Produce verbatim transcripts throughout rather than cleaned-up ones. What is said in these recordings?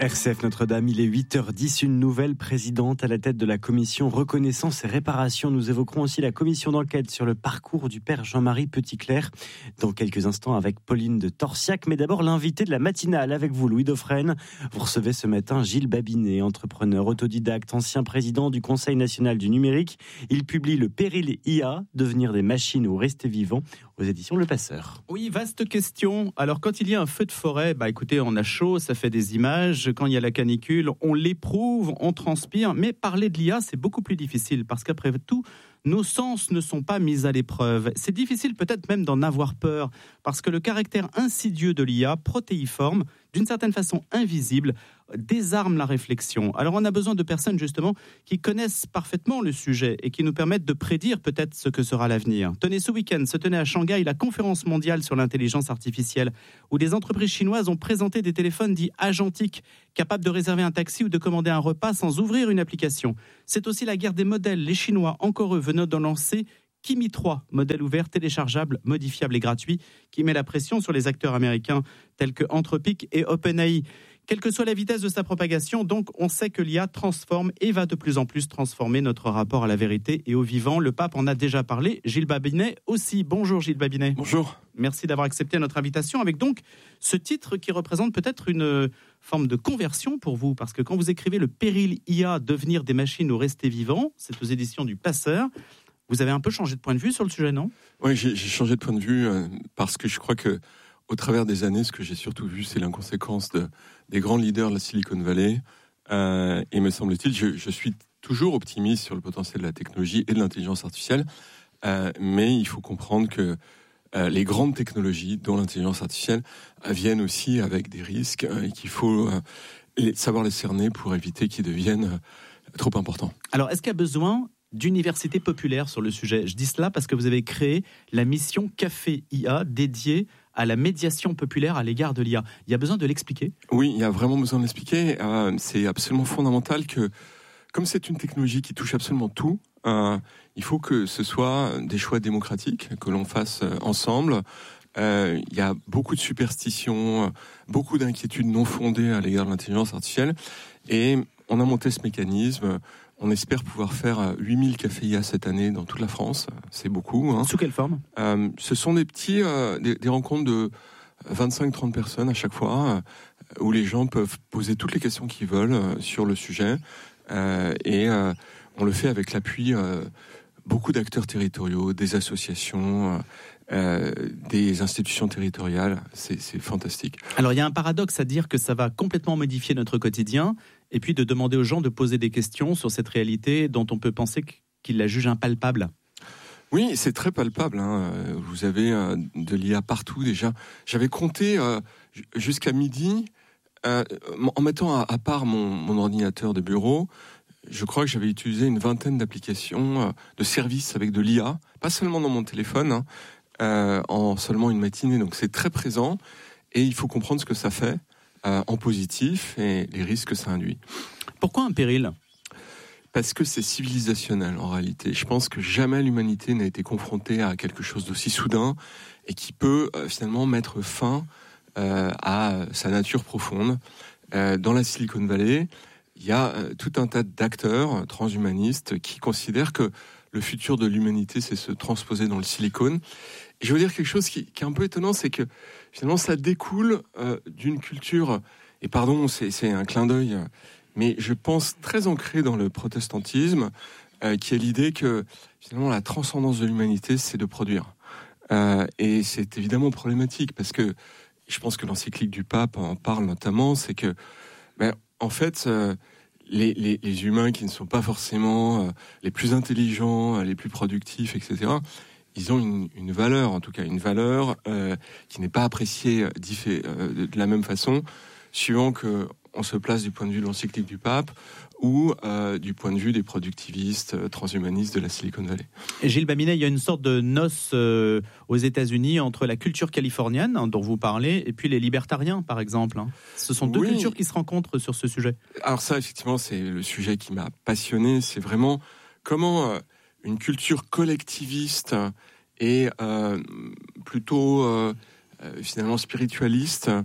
R C F Notre-Dame, il est huit heures dix, une nouvelle présidente à la tête de la commission Reconnaissance et Réparation. Nous évoquerons aussi la commission d'enquête sur le parcours du père Jean-Marie Petitclerc dans quelques instants avec Pauline de Torsiac. Mais d'abord, l'invité de la matinale avec vous, Louis Dauphren. Vous recevez ce matin Gilles Babinet, entrepreneur autodidacte, ancien président du Conseil national du numérique. Il publie Le péril I A, devenir des machines ou rester vivant, aux éditions Le Passeur. Oui, vaste question. Alors, quand il y a un feu de forêt, bah écoutez, on a chaud, ça fait des images. Quand il y a la canicule, on l'éprouve, on transpire. Mais parler de l'I A, c'est beaucoup plus difficile parce qu'après tout, nos sens ne sont pas mis à l'épreuve. C'est difficile peut-être même d'en avoir peur parce que le caractère insidieux de l'I A, protéiforme, d'une certaine façon invisible, désarme la réflexion. Alors on a besoin de personnes justement qui connaissent parfaitement le sujet et qui nous permettent de prédire peut-être ce que sera l'avenir. Tenez, ce week-end se tenait à Shanghai la conférence mondiale sur l'intelligence artificielle où des entreprises chinoises ont présenté des téléphones dits agentiques, capables de réserver un taxi ou de commander un repas sans ouvrir une application. C'est aussi la guerre des modèles. Les Chinois, encore eux, venant de lancer Kimi trois, modèle ouvert, téléchargeable, modifiable et gratuit, qui met la pression sur les acteurs américains tels que Anthropic et OpenAI. Quelle que soit la vitesse de sa propagation, donc, on sait que l'I A transforme et va de plus en plus transformer notre rapport à la vérité et au vivant. Le pape en a déjà parlé, Gilles Babinet aussi. Bonjour Gilles Babinet. Bonjour. Merci d'avoir accepté notre invitation avec donc ce titre qui représente peut-être une forme de conversion pour vous, parce que quand vous écrivez Le péril I A, devenir des machines ou rester vivant, c'est aux éditions du Passeur. Vous avez un peu changé de point de vue sur le sujet, non ? Oui, j'ai, j'ai changé de point de vue euh, parce que je crois que au travers des années, ce que j'ai surtout vu, c'est l'inconséquence de, des grands leaders de la Silicon Valley. Euh, et me semble-t-il, je, je suis toujours optimiste sur le potentiel de la technologie et de l'intelligence artificielle, euh, mais il faut comprendre que euh, les grandes technologies, dont l'intelligence artificielle, euh, viennent aussi avec des risques euh, et qu'il faut euh, les, savoir les cerner pour éviter qu'ils deviennent euh, trop importants. Alors, est-ce qu'il y a besoin d'universités populaires sur le sujet ? Je dis cela parce que vous avez créé la mission Café I A dédiée à la médiation populaire à l'égard de l'I A. Il y a besoin de l'expliquer ? Oui, il y a vraiment besoin de l'expliquer. Euh, c'est absolument fondamental que, comme c'est une technologie qui touche absolument tout, euh, il faut que ce soit des choix démocratiques, que l'on fasse ensemble. Euh, il y a beaucoup de superstitions, beaucoup d'inquiétudes non fondées à l'égard de l'intelligence artificielle. Et on a monté ce mécanisme. On espère pouvoir faire huit mille cafés I A cette année dans toute la France. C'est beaucoup. Hein. Sous quelle forme ? euh, Ce sont des petits, euh, des, des rencontres de vingt-cinq à trente personnes à chaque fois, euh, où les gens peuvent poser toutes les questions qu'ils veulent euh, sur le sujet. Euh, et euh, on le fait avec l'appui euh, beaucoup d'acteurs territoriaux, des associations, euh, des institutions territoriales. C'est, c'est fantastique. Alors il y a un paradoxe à dire que ça va complètement modifier notre quotidien, et puis de demander aux gens de poser des questions sur cette réalité dont on peut penser qu'ils la jugent impalpable. Oui, c'est très palpable. Hein. Vous avez euh, de l'I A partout déjà. J'avais compté euh, jusqu'à midi, euh, en mettant à, à part mon, mon ordinateur de bureau, je crois que j'avais utilisé une vingtaine d'applications euh, de services avec de l'I A, pas seulement dans mon téléphone, hein, euh, en seulement une matinée. Donc c'est très présent et il faut comprendre ce que ça fait euh, en positif et les risques que ça induit. Pourquoi un péril ? Parce que c'est civilisationnel en réalité. Je pense que jamais l'humanité n'a été confrontée à quelque chose d'aussi soudain et qui peut euh, finalement mettre fin euh, à sa nature profonde. Euh, dans la Silicon Valley, il y a euh, tout un tas d'acteurs euh, transhumanistes qui considèrent que le futur de l'humanité, c'est se transposer dans le silicone. Et je veux dire quelque chose qui, qui est un peu étonnant, c'est que finalement ça découle euh, d'une culture, et pardon, c'est, c'est un clin d'œil, mais je pense très ancré dans le protestantisme, euh, qui est l'idée que finalement la transcendance de l'humanité, c'est de produire. Euh, et c'est évidemment problématique, parce que je pense que l'encyclique du pape en parle notamment, c'est que, ben, en fait, euh, les, les, les humains qui ne sont pas forcément euh, les plus intelligents, les plus productifs, et cetera, ils ont une, une valeur, en tout cas une valeur euh, qui n'est pas appréciée diffé- euh, de la même façon, suivant que on se place du point de vue de l'encyclique du pape ou euh, du point de vue des productivistes euh, transhumanistes de la Silicon Valley. Et Gilles Babinet, il y a une sorte de noce euh, aux États-Unis entre la culture californienne, hein, dont vous parlez, et puis les libertariens, par exemple. Hein. Ce sont deux oui. cultures qui se rencontrent sur ce sujet. Alors ça, effectivement, c'est le sujet qui m'a passionné. C'est vraiment comment euh, une culture collectiviste et euh, plutôt euh, finalement spiritualiste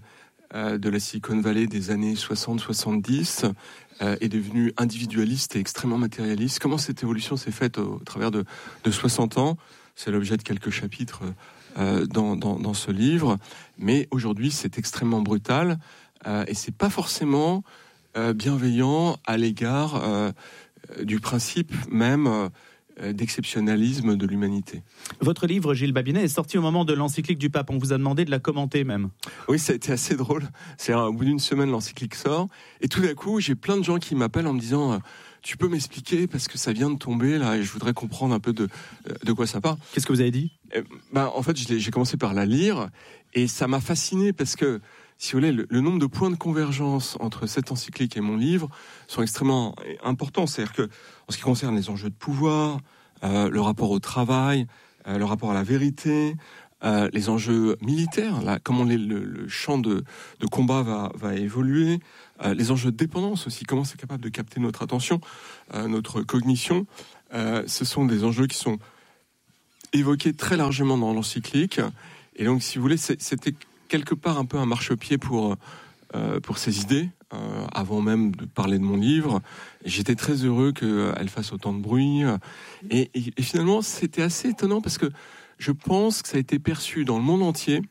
euh, de la Silicon Valley des années soixante soixante-dix euh, est devenu individualiste et extrêmement matérialiste. Comment cette évolution s'est faite au, au travers de, de soixante ans? C'est l'objet de quelques chapitres euh, dans, dans, dans ce livre. Mais aujourd'hui, c'est extrêmement brutal euh, et c'est pas forcément euh, bienveillant à l'égard euh, du principe même euh, d'exceptionnalisme de l'humanité. Votre livre, Gilles Babinet, est sorti au moment de l'encyclique du pape. On vous a demandé de la commenter même. Oui, ça a été assez drôle. C'est au bout d'une semaine, l'encyclique sort. Et tout d'un coup, j'ai plein de gens qui m'appellent en me disant « Tu peux m'expliquer parce que ça vient de tomber là et je voudrais comprendre un peu de, de quoi ça parle. » Qu'est-ce que vous avez dit ? eh, ben, En fait, j'ai commencé par la lire et ça m'a fasciné parce que, si vous voulez, le, le nombre de points de convergence entre cette encyclique et mon livre sont extrêmement importants. C'est-à-dire que, en ce qui concerne les enjeux de pouvoir, euh, le rapport au travail, euh, le rapport à la vérité, euh, les enjeux militaires, là, comment les, le, le champ de, de combat va, va évoluer, euh, les enjeux de dépendance aussi, comment c'est capable de capter notre attention, euh, notre cognition. Euh, ce sont des enjeux qui sont évoqués très largement dans l'encyclique. Et donc, si vous voulez, c'était quelque part un peu un marchepied pour, euh, pour ces idées, euh, avant même de parler de mon livre. J'étais très heureux qu'elle fasse autant de bruit. Et, et, et finalement, c'était assez étonnant parce que je pense que ça a été perçu dans le monde entier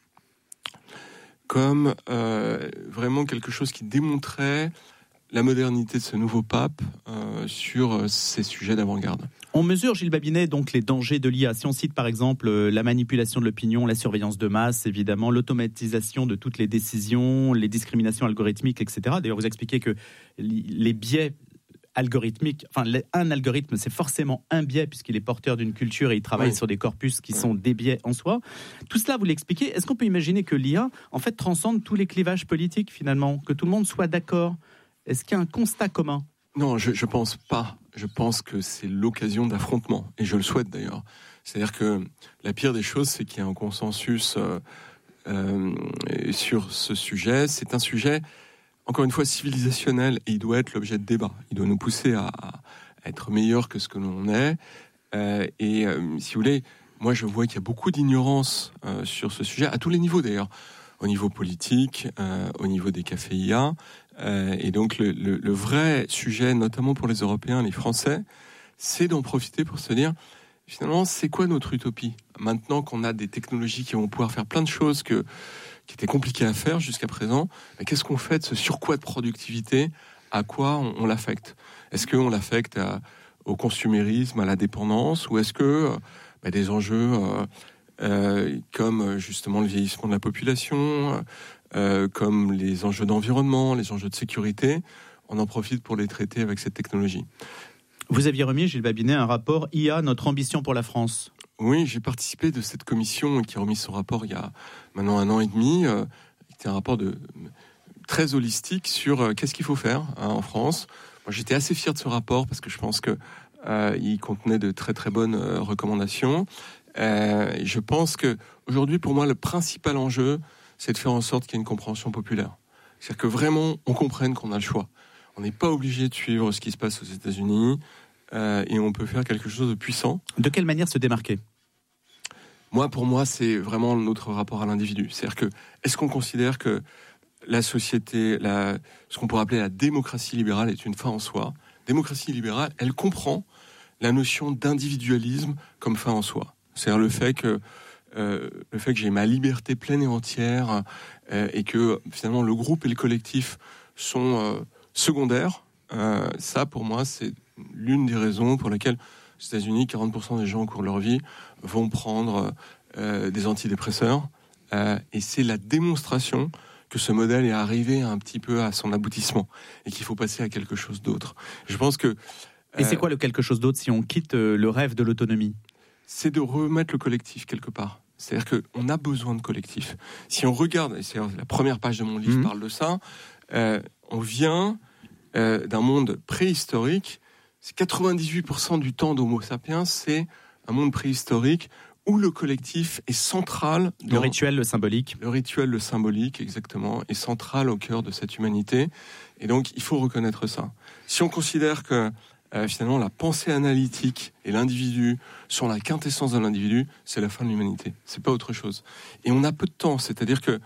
comme euh, vraiment quelque chose qui démontrait la modernité de ce nouveau pape euh, sur ces sujets d'avant-garde. On mesure, Gilles Babinet, donc les dangers de l'I A. Si on cite par exemple la manipulation de l'opinion, la surveillance de masse, évidemment, l'automatisation de toutes les décisions, les discriminations algorithmiques, et cetera. D'ailleurs, vous expliquez que les biais algorithmiques, enfin, un algorithme, c'est forcément un biais puisqu'il est porteur d'une culture et il travaille oui. sur des corpus qui oui. sont des biais en soi. Tout cela, vous l'expliquez. Est-ce qu'on peut imaginer que l'I A, en fait, transcende tous les clivages politiques, finalement, que tout le monde soit d'accord ? Est-ce qu'il y a un constat commun ? Non, je ne pense pas. Je pense que c'est l'occasion d'affrontement, et je le souhaite d'ailleurs. C'est-à-dire que la pire des choses, c'est qu'il y a un consensus euh, euh, sur ce sujet. C'est un sujet, encore une fois, civilisationnel, et il doit être l'objet de débat. Il doit nous pousser à, à être meilleur que ce que l'on est. Euh, et euh, si vous voulez, moi je vois qu'il y a beaucoup d'ignorance euh, sur ce sujet, à tous les niveaux d'ailleurs. Au niveau politique, euh, au niveau des cafés I A. Euh, et donc le, le, le vrai sujet, notamment pour les Européens, les Français, c'est d'en profiter pour se dire, finalement, c'est quoi notre utopie ? Maintenant qu'on a des technologies qui vont pouvoir faire plein de choses que, qui étaient compliquées à faire jusqu'à présent, qu'est-ce qu'on fait de ce surcroît de productivité ? À quoi on, on l'affecte ? Est-ce qu'on l'affecte à, au consumérisme, à la dépendance ? Ou est-ce que bah, des enjeux... Euh, Euh, comme justement le vieillissement de la population, euh, comme les enjeux d'environnement, les enjeux de sécurité, on en profite pour les traiter avec cette technologie. Vous aviez remis, Gilles Babinet, un rapport I A, notre ambition pour la France. Oui, j'ai participé de cette commission qui a remis son rapport il y a maintenant un an et demi. Euh, c'était un rapport de, très holistique sur euh, qu'est-ce qu'il faut faire hein, en France. Moi, j'étais assez fier de ce rapport parce que je pense que euh, il contenait de très très bonnes euh, recommandations. Euh, je pense que aujourd'hui, pour moi, le principal enjeu, c'est de faire en sorte qu'il y ait une compréhension populaire. C'est-à-dire que vraiment, on comprenne qu'on a le choix. On n'est pas obligé de suivre ce qui se passe aux États-Unis euh, et on peut faire quelque chose de puissant. De quelle manière se démarquer ? Moi, pour moi, c'est vraiment notre rapport à l'individu. C'est-à-dire que, est-ce qu'on considère que la société, la, ce qu'on pourrait appeler la démocratie libérale est une fin en soi ? Démocratie libérale, elle comprend la notion d'individualisme comme fin en soi. C'est-à-dire le fait que euh, le fait que j'ai ma liberté pleine et entière euh, et que finalement le groupe et le collectif sont euh, secondaires. Euh, ça, pour moi, c'est l'une des raisons pour lesquelles aux États-Unis, quarante pour cent des gens au cours de leur vie vont prendre euh, des antidépresseurs. Euh, et c'est la démonstration que ce modèle est arrivé un petit peu à son aboutissement et qu'il faut passer à quelque chose d'autre. Je pense que. Euh, et c'est quoi le quelque chose d'autre si on quitte le rêve de l'autonomie ? C'est de remettre le collectif quelque part. C'est-à-dire qu'on a besoin de collectif. Si on regarde, et c'est la première page de mon livre mmh. parle de ça, euh, on vient euh, d'un monde préhistorique. C'est quatre-vingt-dix-huit pour cent du temps d'Homo sapiens, c'est un monde préhistorique où le collectif est central. Dans le rituel, le symbolique. Le rituel, le symbolique, exactement, est central au cœur de cette humanité. Et donc, il faut reconnaître ça. Si on considère que Euh, finalement, la pensée analytique et l'individu sont la quintessence de l'individu, c'est la fin de l'humanité. C'est pas autre chose. Et on a peu de temps, c'est-à-dire que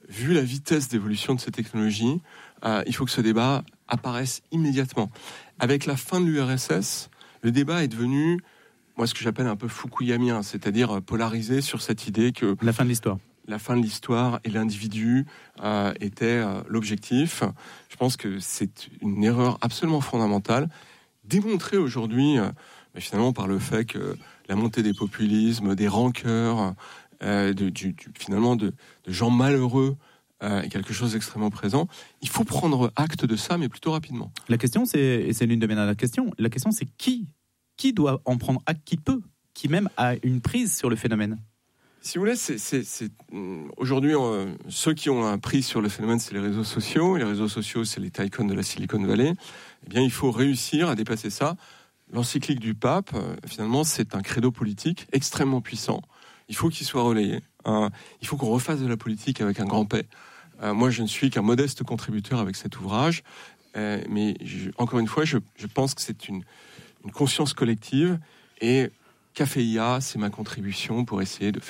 vu la vitesse d'évolution de ces technologies, euh, il faut que ce débat apparaisse immédiatement. Avec la fin de l'U R S S, le débat est devenu, moi, ce que j'appelle un peu fukuyamien, c'est-à-dire polarisé sur cette idée que... La fin de l'histoire. La fin de l'histoire et l'individu euh, étaient euh, l'objectif. Je pense que c'est une erreur absolument fondamentale, démontrée aujourd'hui euh, finalement par le fait que la montée des populismes, des rancœurs, euh, de, du, du, finalement de, de gens malheureux euh, est quelque chose d'extrêmement présent. Il faut prendre acte de ça, mais plutôt rapidement. La question, c'est, et c'est l'une de mes dernières questions, la question c'est qui, qui doit en prendre acte, qui peut, qui même a une prise sur le phénomène? Si vous voulez, c'est, c'est, c'est, aujourd'hui, euh, ceux qui ont un prix sur le phénomène, c'est les réseaux sociaux. Les réseaux sociaux, c'est les tycoons de la Silicon Valley. Eh bien, il faut réussir à dépasser ça. L'encyclique du pape, euh, finalement, c'est un credo politique extrêmement puissant. Il faut qu'il soit relayé. Hein. Il faut qu'on refasse de la politique avec un grand P. Euh, moi, je ne suis qu'un modeste contributeur avec cet ouvrage. Euh, mais je, encore une fois, je, je pense que c'est une, une conscience collective. Et Café I A, c'est ma contribution pour essayer de faire